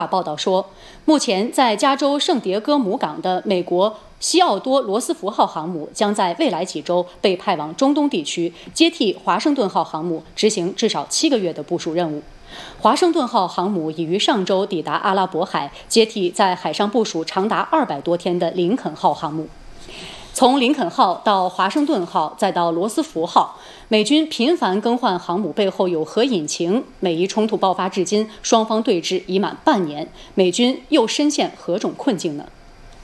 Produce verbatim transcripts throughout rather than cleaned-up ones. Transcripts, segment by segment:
报道说，目前在加州圣迭戈母港的美国西奥多·罗斯福号航母将在未来几周被派往中东地区，接替华盛顿号航母执行至少七个月的部署任务。华盛顿号航母已于上周抵达阿拉伯海，接替在海上部署长达二百多天的林肯号航母。从林肯号到华盛顿号，再到罗斯福号，美军频繁更换航母背后有何隐情？美伊冲突爆发至今，双方对峙已满半年，美军又深陷何种困境呢？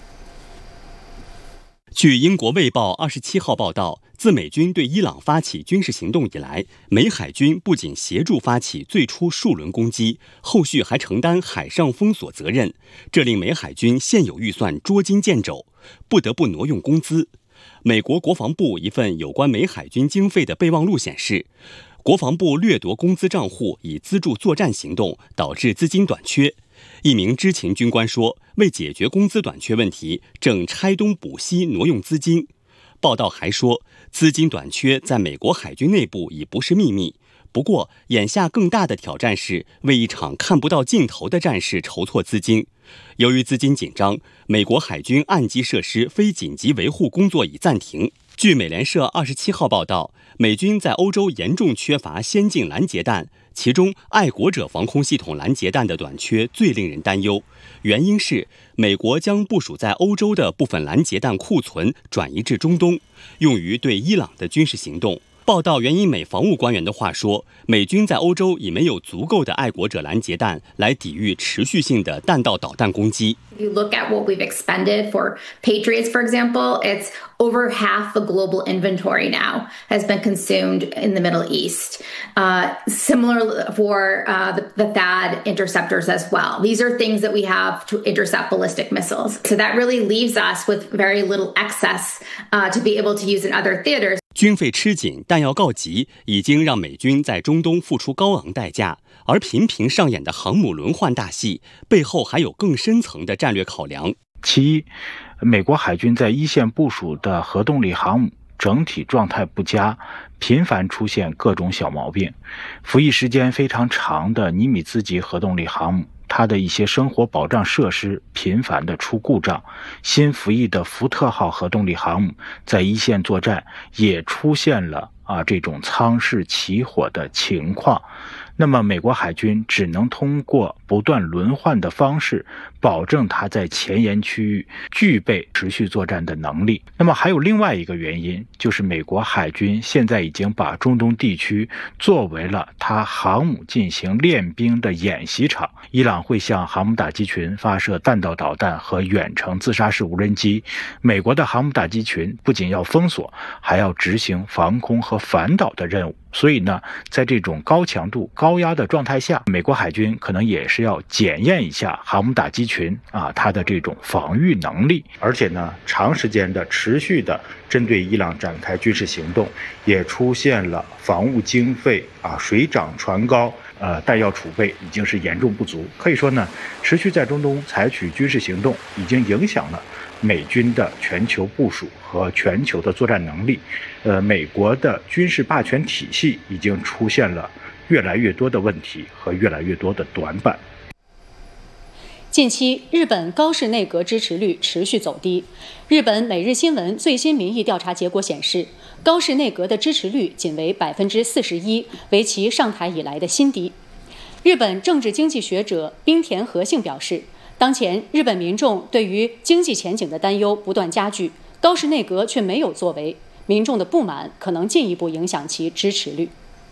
据英国《卫报》二十七号报道，自美军对伊朗发起军事行动以来，美海军不仅协助发起最初数轮攻击，后续还承担海上封锁责任，这令美海军现有预算捉襟见肘，不得不挪用工资。美国国防部一份有关美海军经费的备忘录显示，国防部掠夺工资账户以资助作战行动，导致资金短缺。一名知情军官说，为解决工资短缺问题，正拆东补西挪用资金。报道还说，资金短缺在美国海军内部已不是秘密。不过，眼下更大的挑战是为一场看不到尽头的战事筹措资金。由于资金紧张，美国海军岸基设施非紧急维护工作已暂停。据美联社二十七号报道，美军在欧洲严重缺乏先进拦截弹，其中爱国者防空系统拦截弹的短缺最令人担忧。原因是美国将部署在欧洲的部分拦截弹库存转移至中东，用于对伊朗的军事行动。报道援引美防务官员的话说，美军在欧洲已没有足够的爱国者拦截弹来抵御持续性的弹道导弹攻击。 If you look at what we've expended for Patriots, for example, it's over half the global inventory now has been consumed in the Middle East. Uh, similar for uh, the, the T H A D interceptors as well. These are things that we have to intercept ballistic missiles. So that really leaves us with very little excess uh, to be able to use in other theaters. 军费吃紧，弹药告急，已经让美军在中东付出高昂代价。而频频上演的航母轮换大戏，背后还有更深层的战略考量。 其一，美国海军在一线部署的核动力航母整体状态不佳，频繁出现各种小毛病。服役时间非常长的尼米兹级核动力航母，它的一些生活保障设施频繁的出故障。新服役的福特号核动力航母在一线作战也出现了啊这种舱室起火的情况。那么美国海军只能通过不断轮换的方式，保证它在前沿区域具备持续作战的能力。那么还有另外一个原因，就是美国海军现在已经把中东地区作为了它航母进行练兵的演习场。伊朗会向航母打击群发射弹道导弹和远程自杀式无人机，美国的航母打击群不仅要封锁，还要执行防空和反导的任务。所以呢，在这种高强度、高压的状态下，美国海军可能也是要检验一下航母打击群啊它的这种防御能力。而且呢，长时间的持续的针对伊朗展开军事行动，也出现了防务经费啊水涨船高，呃，弹药储备已经是严重不足。可以说呢，持续在中东采取军事行动，已经影响了美军的全球部署和全球的作战能力。呃，美国的军事霸权体系已经出现了越来越多的问题和越来越多的短板。 近期，日本高市内阁支持率持续走低。日本每日新闻最新民意调查结果显示，高市内阁的支持率仅为百分之四十一，为其上台以来的新低。日本政治经济学者冰田和幸表示，当前日本民众对于经济前景的担忧不断加剧，高市内阁却没有作为，民众的不满可能进一步影響其支持率。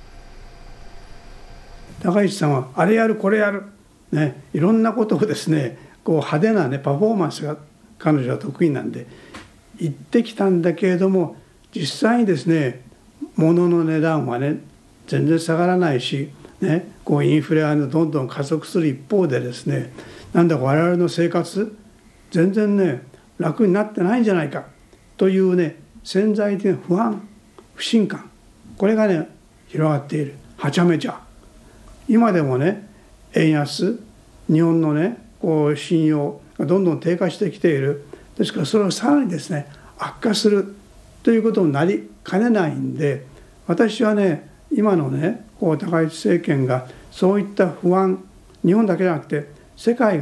高市さんはあれやるこれやるね、いろんなことをですね、こう派手なねパフォーマンスが彼女は得意なんで言ってきたんだけれども、実際にですね、物の値段はね全然下がらないし、ね、こうインフレはどんどん加速する一方でですね、なんだか我々の生活全然ね楽になってないんじゃないかというね潜在的な不安、不信感、これがね広がっている。はちゃめちゃ今でもね円安、日本のねこう信用がどんどん低下してきている。ですからそれをさらにですね悪化するということになりかねないんで、私はね今のねこう高市政権がそういった不安、日本だけじゃなくて世界が